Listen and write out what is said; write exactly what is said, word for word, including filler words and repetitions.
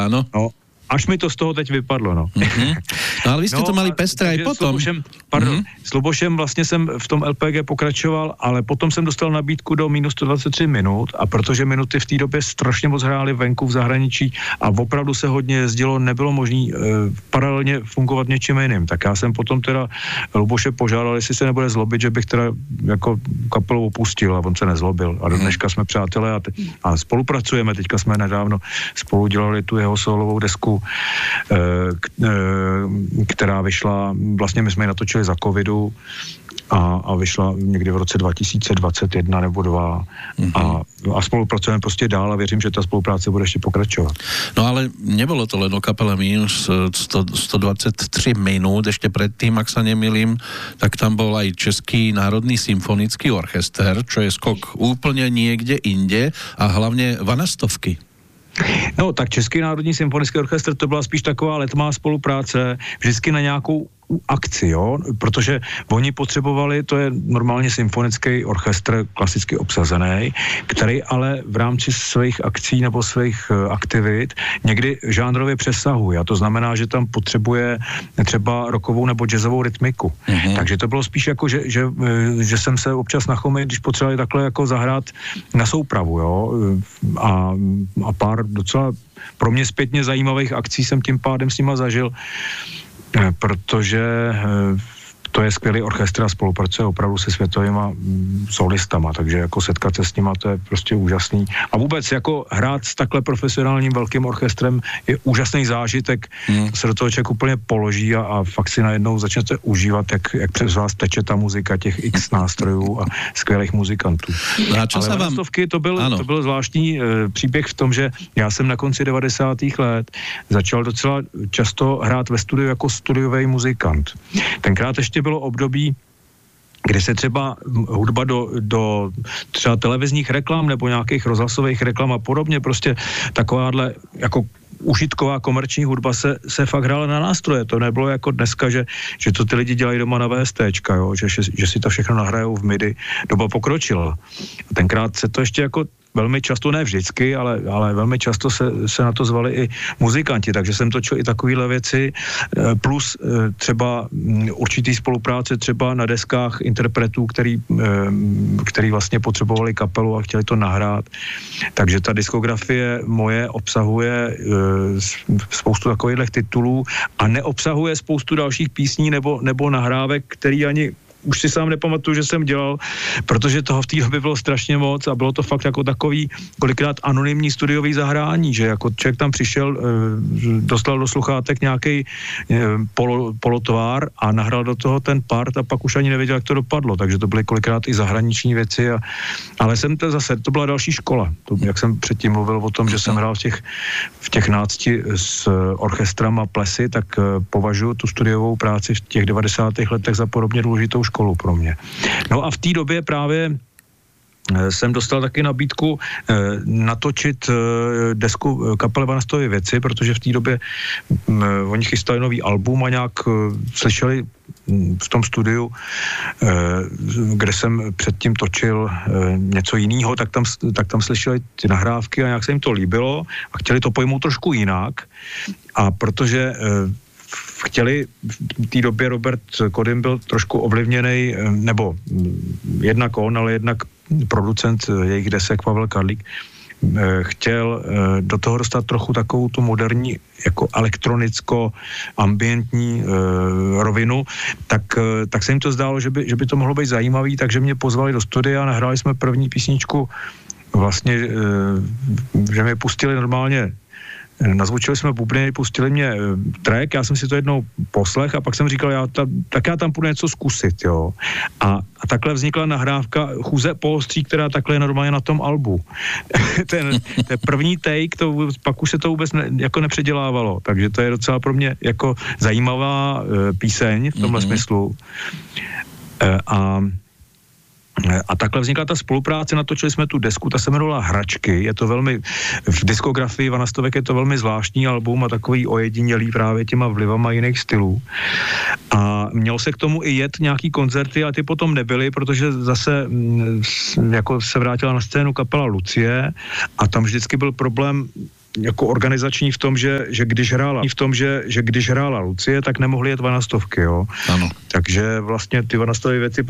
áno. No, až mi to z toho teď vypadlo, no. Mm-hmm. No ale vy ste no, to mali pestré aj potom. S Lubošem, pardon, mm-hmm. s Lubošem vlastně jsem v tom el pé gé pokračoval, ale potom jsem dostal nabídku do minus sto dvacet tři minut a protože minuty v té době strašně moc hráli venku v zahraničí a opravdu se hodně jezdilo, nebylo možné e, paralelně fungovat něčím jiným. Tak já jsem potom teda Luboše požádal, jestli se nebude zlobit, že bych teda jako kapelu opustil a on se nezlobil. A do dneška jsme přátelé a, te, a spolupracujeme. Teďka jsme nedávno spolu dělali tu jeho solovou desku, která vyšla, vlastně my jsme ji natočili za covidu a, a vyšla někdy v roce dva tisíce dvacet jedna nebo dva mm-hmm. a, a spolupracujeme prostě dál a věřím, že ta spolupráce bude ještě pokračovat. No ale nebolo to len o kapele Minus sto, sto dvacet tři minút, ešte predtým, ak sa nemýlim, tak tam bol aj Český národný symfonický orchester, čo je skok úplne niekde inde a hlavne vanastovky. No, tak Český národní symfonický orchestr to byla spíš taková letmá spolupráce, vždycky na nějakou akci, jo, protože oni potřebovali, to je normálně symfonický orchestr, klasicky obsazený, který ale v rámci svých akcí nebo svých uh, aktivit někdy žánrově přesahuje a to znamená, že tam potřebuje třeba rockovou nebo jazzovou rytmiku. Mm-hmm. Takže to bylo spíš jako, že, že, že jsem se občas nachomil, když potřebovali takhle jako zahrát na soupravu, jo, a, a pár docela pro mě zpětně zajímavých akcí jsem tím pádem s nima zažil, protože to je skvělý orchestr a spolupracuje opravdu se světovýma solistama, takže jako setkat se s nima, to je prostě úžasný. A vůbec jako hrát s takhle profesionálním velkým orchestrem je úžasný zážitek, hmm. se do toho člověk úplně položí a, a fakt si najednou začnete užívat, jak, jak přes vás teče ta muzika těch x nástrojů a skvělých muzikantů. No a čo ale vám... to byl, to byl zvláštní e, příběh v tom, že já jsem na konci devadesátých let začal docela často hrát ve studiu jako studiový muzikant. Tenkrát ještě bylo období, kdy se třeba hudba do, do třeba televizních reklam nebo nějakých rozhlasových reklam a podobně, prostě takováhle jako užitková komerční hudba se, se fakt hrála na nástroje. To nebylo jako dneska, že, že to ty lidi dělají doma na VSTčka, jo? Že, že, že si to všechno nahrajou v MIDI. Doba pokročila. A tenkrát se to ještě jako velmi často, ne vždycky, ale, ale velmi často se, se na to zvali i muzikanti, takže jsem točil i takovéhle věci, plus třeba určitý spolupráce třeba na deskách interpretů, který, který vlastně potřebovali kapelu a chtěli to nahrát. Takže ta diskografie moje obsahuje spoustu takových titulů a neobsahuje spoustu dalších písní nebo, nebo nahrávek, který ani už si sám nepamatuju, že jsem dělal, protože toho v té době bylo strašně moc a bylo to fakt jako takový kolikrát anonymní studiový zahrání, že jako člověk tam přišel, dostal do sluchátek nějaký polo, polotvár a nahrál do toho ten part a pak už ani nevěděl, jak to dopadlo, takže to byly kolikrát i zahraniční věci, a, ale jsem to zase, to byla další škola, to, jak jsem předtím mluvil o tom, že jsem hrál v těch, v těch nácti s orchestrama plesy, tak považuji tu studiovou práci v těch devadesátých letech za podobně důležitou školu pro mě. No a v té době právě jsem dostal taky nabídku eh, natočit eh, desku kapely Vanastovy věci, protože v té době eh, oni chystali nový album a nějak eh, slyšeli v tom studiu, eh, kde jsem předtím točil eh, něco jiného, tak tam, tak tam slyšeli ty nahrávky a nějak se jim to líbilo a chtěli to pojmout trošku jinak. A protože eh, chtěli, v té době Robert Kodym byl trošku ovlivněný, nebo jednak on, ale jednak producent jejich desek Pavel Karlík, chtěl do toho dostat trochu takovou tu moderní, jako elektronicko-ambientní rovinu, tak, tak se jim to zdálo, že by, že by to mohlo být zajímavý, takže mě pozvali do studia a nahráli jsme první písničku, vlastně, že mi pustili normálně, nazvučili jsme bubny, pustili mě track, já jsem si to jednou poslech a pak jsem říkal, já ta, tak já tam půjdu něco zkusit, jo. A, a takhle vznikla nahrávka Chůze poostří, která takhle je normálně na tom albu. ten, ten první take, to, pak už se to vůbec ne, jako nepředělávalo, takže to je docela pro mě jako zajímavá e, píseň v tomhle mm-hmm. smyslu. E, a A takhle vznikla ta spolupráce, natočili jsme tu desku, ta se jmenovala Hračky, je to velmi, v diskografii Vanastovek je to velmi zvláštní album a takový ojedinělý právě těma vlivama jiných stylů. A mělo se k tomu i jet nějaký koncerty, ale ty potom nebyly, protože zase jako se vrátila na scénu kapela Lucie a tam vždycky byl problém jako organizační v tom, že, že když hrála v tom, že, že když hrála Lucie, tak nemohli jet vanastovky, jo. Ano. Takže vlastně ty vanastové věci